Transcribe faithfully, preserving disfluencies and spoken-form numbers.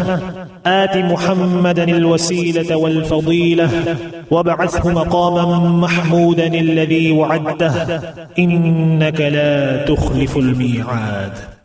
آت محمدا الوسيلة والفضيلة وابعثه مقاما محمودا الذي وعدته إنك لا تخلف الميعاد.